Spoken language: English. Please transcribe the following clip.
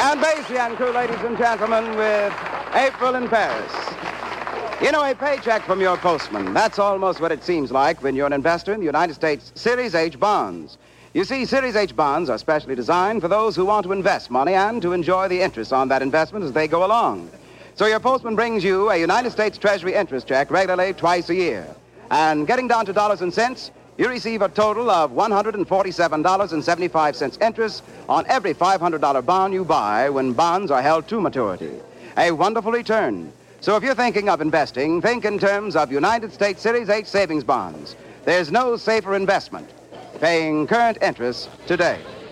And Basie and crew, ladies and gentlemen, with April in Paris. You know, a paycheck from your postman. That's almost what it seems like when you're an investor in the United States Series H bonds. You see, Series H bonds are specially designed for those who want to invest money and to enjoy the interest on that investment as they go along. So your postman brings you a United States Treasury interest check regularly twice a year. And getting down to dollars and cents, you receive a total of $147.75 interest on every $500 bond you buy when bonds are held to maturity. A wonderful return. So if you're thinking of investing, think in terms of United States Series H savings bonds. There's no safer investment. Paying current interest today.